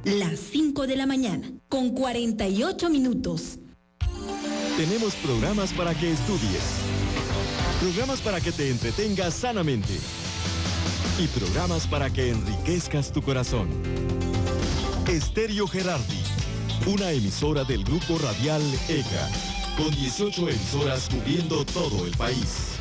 Las 5 de la mañana, con 48 minutos. Tenemos programas para que estudies, programas para que te entretengas sanamente y programas para que enriquezcas tu corazón. Estéreo Gerardi, una emisora del grupo radial ECA, con 18 emisoras cubriendo todo el país.